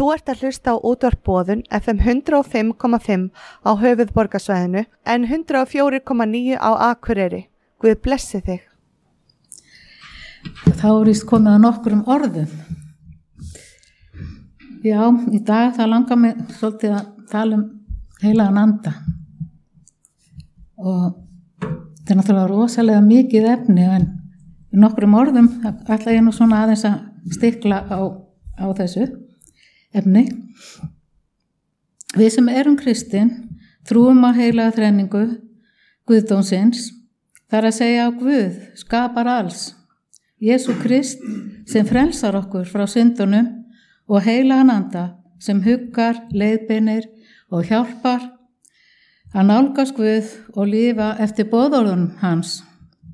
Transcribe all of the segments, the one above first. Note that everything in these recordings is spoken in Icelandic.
Þú ert að hlusta á útvarp Boðun FM 105,5 á höfuðborgarsvæðinu en 104,9 á Akureyri. Guð blessi þig. Þá víst komið að nokkrum orðum. Já, í dag það langar mig svolítið að tala heilagan anda. Og þetta náttúrulega rosalega mikið efni en í nokkrum orðum ætla ég nú svona aðeins að stikla á þessu efni. Við sem erum kristin trúum á heilaga þrenningu Guðdómsins, þar að segja á Guð, skapar alls, Jesú Krist sem frelsar okkur frá syndunum og heilagan anda sem huggar, leiðbeinir og hjálpar að nálgast Guð og lifa eftir boðorðunum hans.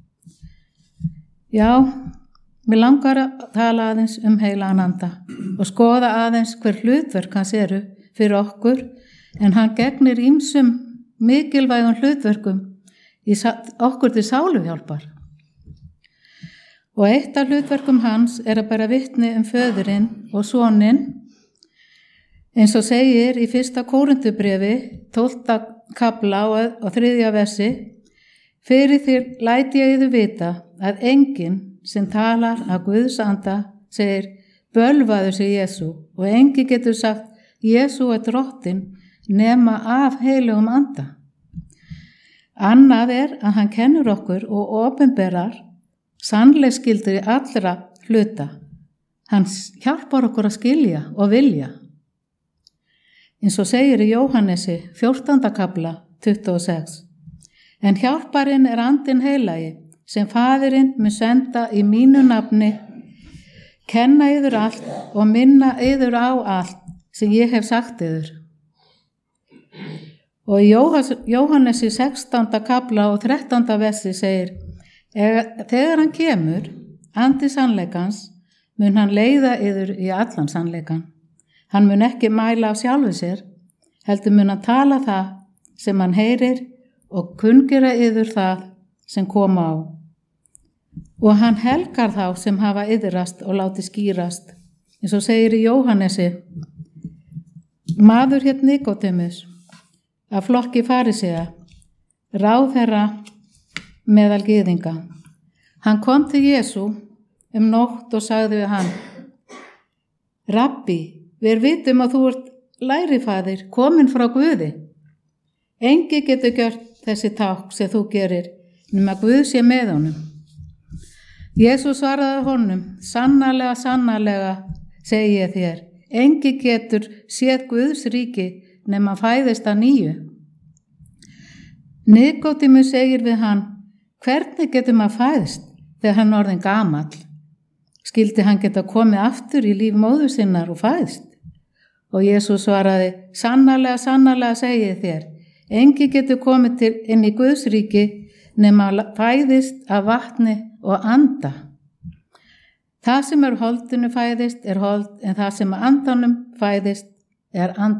Já, mér langar að tala aðeins heilagan anda og skoða aðeins hver hlutverk hans eru fyrir okkur en hann gegnir ýmsum mikilvægum hlutverkum í okkur til sáluhjálpar. Og eitt af hlutverkum hans er að bera vitni föðurinn og soninn eins og segir í 1. Kórinthubréfi 12. kafla og 3. versi: Fyrir þér læt ég yður vita að enginn sem talar að Guðs anda segir bölvaður sé Jesú og enginn getur sagt Jesú er drottinn nema af heilugum anda. Annað er að hann kennur okkur og opinberar sannleiksgildir í allra hluta. Hann hjálpar okkur að skilja og vilja. Eins og segir í Jóhannesi 14. kafla 26. En hjálparinn er andinn heilagi sem faðirinn mun senda í mínu nafni, kenna yður allt og minna yður á allt sem ég hef sagt yður. Og í Jóhannesi 16. kafla og 13. versi segir: Þegar hann kemur, andi sannleikans, mun hann leiða yður í allan sannleikan. Hann mun ekki mæla af sjálfu sér, heldur mun hann tala það sem hann heyrir og kunngera yður það sem koma á. Og hann helgar þá sem hafa iðrast og láti skýrast. Eins og segir í Jóhannesi: Maður hét Nikódemus af flokki farisea, ráðherra meðal gyðinga. Hann kom til Jesú nótt og sagði við hann: Rabbi, við vitum að þú ert lærifaðir, kominn frá Guði. Enginn getur gjört þessi tákn sem þú gerir, nema Guð sé með honum. Jesús svaraði honum: Sannarlega, sannarlega, segi ég þér, enginn getur séð Guðs ríki nema fæðist að nýju. Nikódemus segir við hann: Hvernig getur maður fæðst þegar hann orðinn gamall? Skyldi hann geta komið aftur í líf móður sinnar og fæðst? Og Jesús svaraði: Sannarlega, sannarlega, segi ég þér, enginn getur komið inn í Guðs ríki nema fæðist af vatni og anda. Það sem holdinu fæðist hold, en það sem andanum fæðist anda.